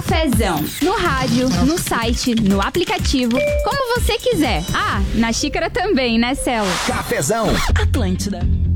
Cafezão. No rádio, no site, no aplicativo, como você quiser. Ah, na xícara também, né, Celo? Cafezão. Atlântida.